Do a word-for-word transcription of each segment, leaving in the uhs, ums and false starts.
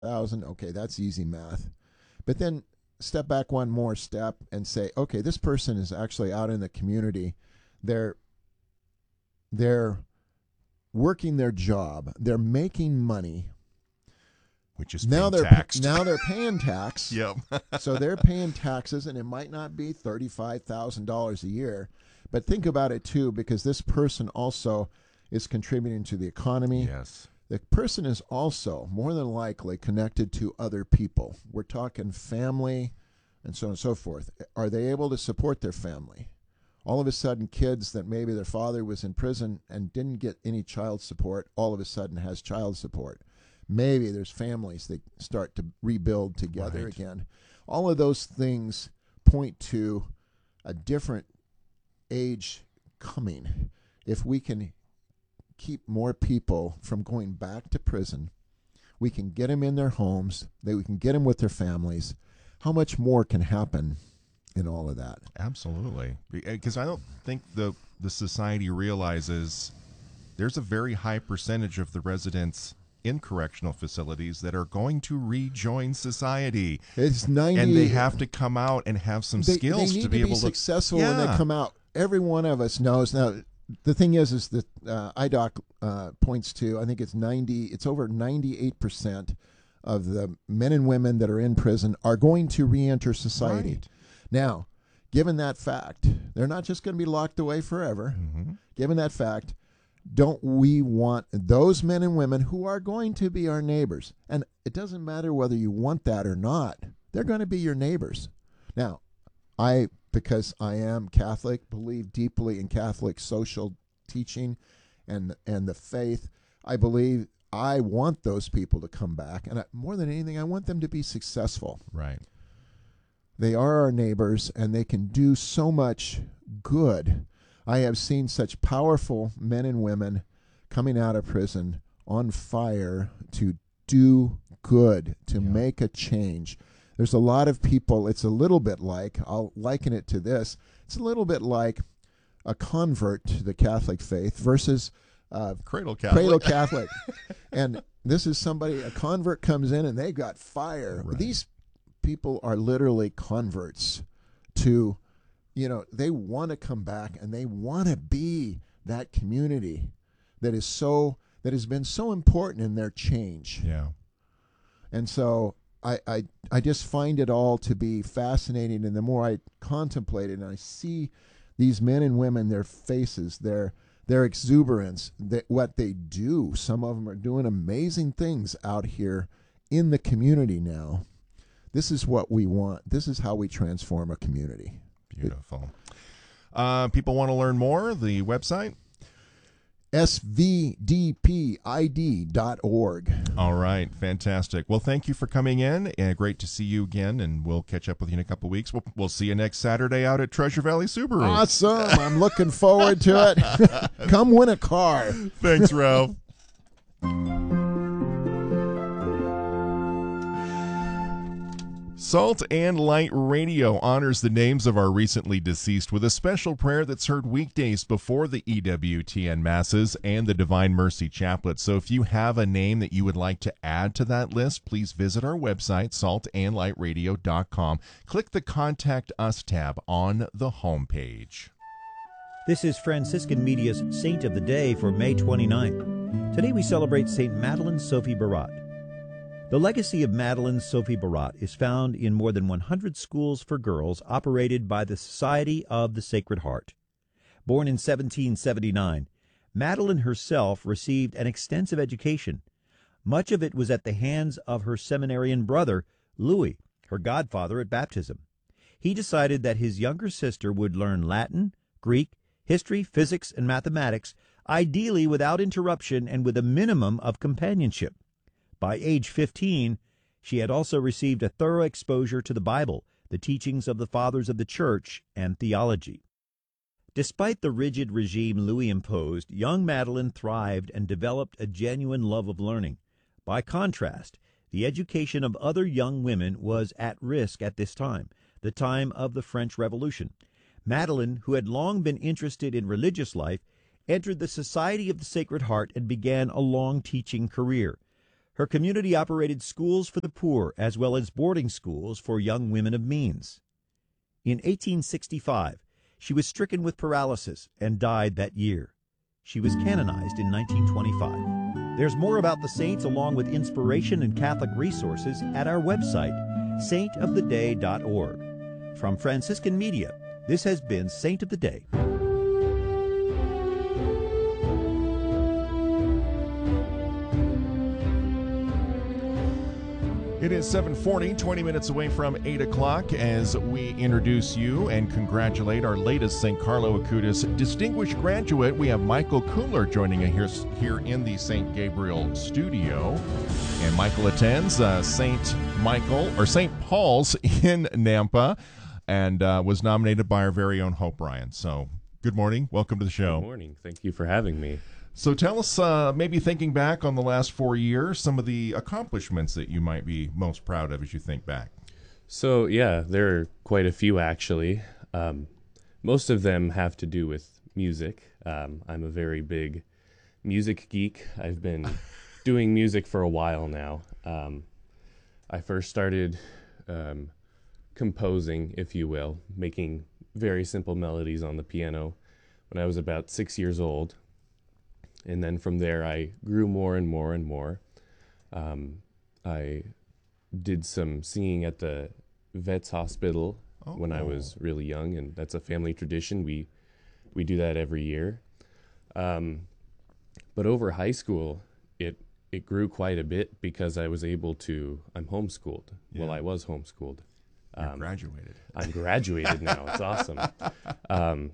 thousand. Okay, that's easy math. But then step back one more step and say, okay, this person is actually out in the community. They're they're working their job. They're making money. Which is now they're taxed. now they're paying tax. Yep. So they're paying taxes, and it might not be thirty-five thousand dollars a year, but think about it too, because this person also is contributing to the economy. Yes. The person is also more than likely connected to other people. We're talking family and so on and so forth. Are they able to support their family? All of a sudden, kids that maybe their father was in prison and didn't get any child support, all of a sudden has child support. Maybe there's families that start to rebuild together Right. again. All of those things point to a different age coming. If we can keep more people from going back to prison, we can get them in their homes, that we can get them with their families. How much more can happen in all of that? Absolutely. Because I don't think the the society realizes there's a very high percentage of the residents in correctional facilities that are going to rejoin society. It's ninety, and they have to come out and have some they, skills they need to be to able be to successful yeah. when they come out. Every one of us knows. Now, the thing is, is that uh, I D O C uh, points to, I think it's ninety, it's over ninety-eight percent of the men and women that are in prison are going to reenter society. Right. Now, given that fact, they're not just going to be locked away forever. Mm-hmm. Given that fact, don't we want those men and women who are going to be our neighbors? And it doesn't matter whether you want that or not. They're going to be your neighbors. Now, I, because I am Catholic, believe deeply in Catholic social teaching and and the faith. I believe I want those people to come back. And I, more than anything, I want them to be successful. Right. They are our neighbors, and they can do so much good. I have seen such powerful men and women coming out of prison on fire to do good, to Yeah. make a change. There's a lot of people, it's a little bit like, I'll liken it to this, it's a little bit like a convert to the Catholic faith versus uh, Cradle Catholic. Cradle Catholic. And this is somebody, a convert comes in and they've got fire. Right. These people are literally converts to, you know, they want to come back and they want to be that community that is so, that has been so important in their change. Yeah. And so I, I, I just find it all to be fascinating. And the more I contemplate it and I see these men and women, their faces, their their exuberance, that what they do. Some of them are doing amazing things out here in the community now. This is what we want. This is how we transform a community. Beautiful. Uh, people want to learn more, the website? S V D P I D dot org. All right. Fantastic. Well, thank you for coming in. And great to see you again. And we'll catch up with you in a couple of weeks. We'll, we'll see you next Saturday out at Treasure Valley Subaru. Awesome. I'm looking forward to it. Come win a car. Thanks, Ralph. Salt and Light Radio honors the names of our recently deceased with a special prayer that's heard weekdays before the E W T N Masses and the Divine Mercy Chaplet. So if you have a name that you would like to add to that list, please visit our website, salt and light radio dot com. Click the Contact Us tab on the homepage. This is Franciscan Media's Saint of the Day for May twenty-ninth. Today we celebrate Saint Madeleine Sophie Barat. The legacy of Madeleine Sophie Barat is found in more than one hundred schools for girls operated by the Society of the Sacred Heart. Born in seventeen seventy-nine, Madeleine herself received an extensive education. Much of it was at the hands of her seminarian brother, Louis, her godfather at baptism. He decided that his younger sister would learn Latin, Greek, history, physics, and mathematics, ideally without interruption and with a minimum of companionship. By age fifteen, she had also received a thorough exposure to the Bible, the teachings of the Fathers of the Church, and theology. Despite the rigid regime Louis imposed, young Madeleine thrived and developed a genuine love of learning. By contrast, the education of other young women was at risk at this time, the time of the French Revolution. Madeleine, who had long been interested in religious life, entered the Society of the Sacred Heart and began a long teaching career. Her community operated schools for the poor as well as boarding schools for young women of means. In eighteen sixty-five, she was stricken with paralysis and died that year. She was canonized in nineteen twenty-five. There's more about the saints along with inspiration and Catholic resources at our website, saint of the day dot org. From Franciscan Media, this has been Saint of the Day. It is seven forty, twenty minutes away from eight o'clock as we introduce you and congratulate our latest Saint Carlo Acutis distinguished graduate. We have Michael Kumler joining us here, here in the Saint Gabriel studio. And Michael attends uh, Saint Michael, or Saint Paul's in Nampa, and uh, was nominated by our very own Hope Ryan. So, good morning. Welcome to the show. Good morning. Thank you for having me. So tell us, uh, maybe thinking back on the last four years, some of the accomplishments that you might be most proud of as you think back. So, yeah, there are quite a few, actually. Um, most of them have to do with music. Um, I'm a very big music geek. I've been doing music for a while now. Um, I first started um, composing, if you will, making very simple melodies on the piano when I was about six years old. And then from there, I grew more and more and more. Um, I did some singing at the Vets Hospital oh. when I was really young, and that's a family tradition. We we do that every year. Um, but over high school, it it grew quite a bit because I was able to. I'm homeschooled. Yeah. Well, I was homeschooled. You're um, graduated. I'm graduated now. It's awesome. Um,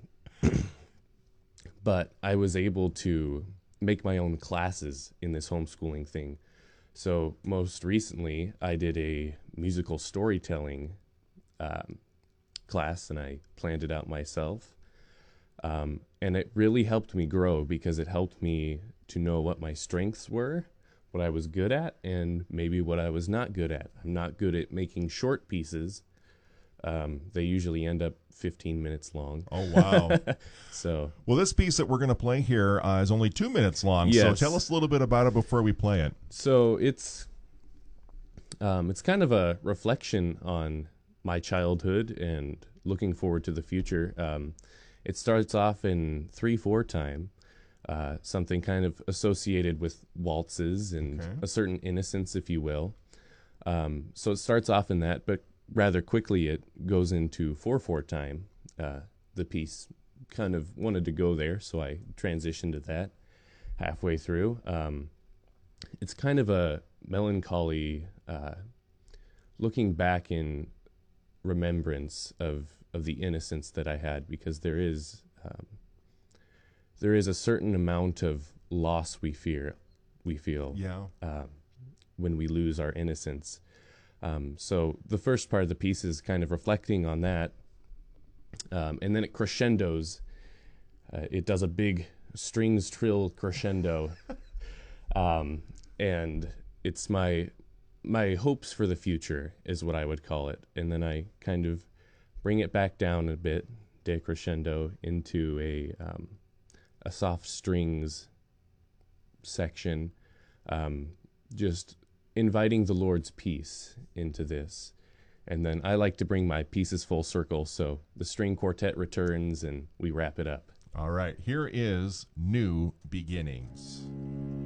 but I was able to make my own classes in this homeschooling thing. So most recently, I did a musical storytelling um, class, and I planned it out myself. Um, and it really helped me grow because it helped me to know what my strengths were, what I was good at, and maybe what I was not good at. I'm not good at making short pieces. Um, they usually end up fifteen minutes long. Oh, wow. So, well, this piece that we're going to play here uh, is only two minutes long. Yes. So tell us a little bit about it before we play it. So it's um, it's kind of a reflection on my childhood and looking forward to the future. Um, it starts off in three four time, uh, something kind of associated with waltzes and okay. a certain innocence, if you will. Um, so it starts off in that, but rather quickly it goes into four four time. Uh, the piece kind of wanted to go there, so I transitioned to that halfway through. Um, it's kind of a melancholy, uh, looking back in remembrance of, of the innocence that I had, because there is um, there is a certain amount of loss we fear we feel yeah. uh, when we lose our innocence. Um, so the first part of the piece is kind of reflecting on that, um, and then it crescendos. Uh, it does a big strings trill crescendo, um, and it's my my hopes for the future is what I would call it. And then I kind of bring it back down a bit, decrescendo, into a um, a soft strings section, um, just inviting the Lord's peace into this. And then I like to bring my pieces full circle, so the string quartet returns and we wrap it up. All right, here is New Beginnings.